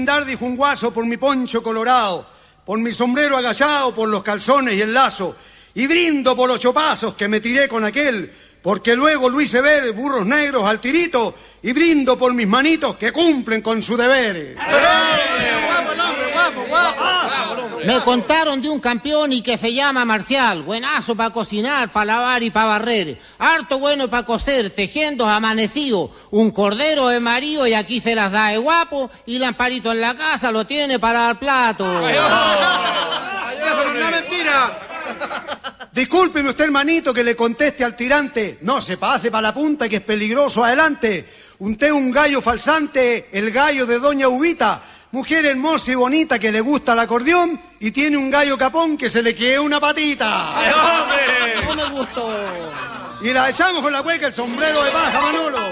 Dar dijo un guaso por mi poncho colorado, por mi sombrero agachado, por los calzones y el lazo, y brindo por los chopazos que me tiré con aquel, porque luego lo hice ver burros negros al tirito, y brindo por mis manitos que cumplen con su deber. Me contaron de un campeón y que se llama Marcial, buenazo para cocinar, para lavar y para barrer, harto bueno para coser, tejiendo amanecido, un cordero de marido y aquí se las da de guapo, y Lamparito en la casa lo tiene para dar plato. Pero no, mentira. Discúlpeme usted, hermanito, que le conteste al tirante. No se pase para la punta, que es peligroso adelante. Unté un gallo falsante, el gallo de doña Ubita, mujer hermosa y bonita que le gusta el acordeón y tiene un gallo capón que se le quede una patita. No me gustó. Y la echamos con la hueca el sombrero de paja, Manolo.